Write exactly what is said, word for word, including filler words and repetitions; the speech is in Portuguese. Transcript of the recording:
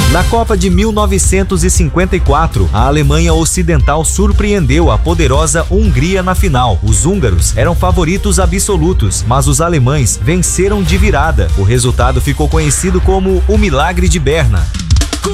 Na Copa de mil novecentos e cinquenta e quatro, a Alemanha Ocidental surpreendeu a poderosa Hungria na final. Os húngaros eram favoritos absolutos, mas os alemães venceram de virada. O resultado ficou conhecido como o Milagre de Berna.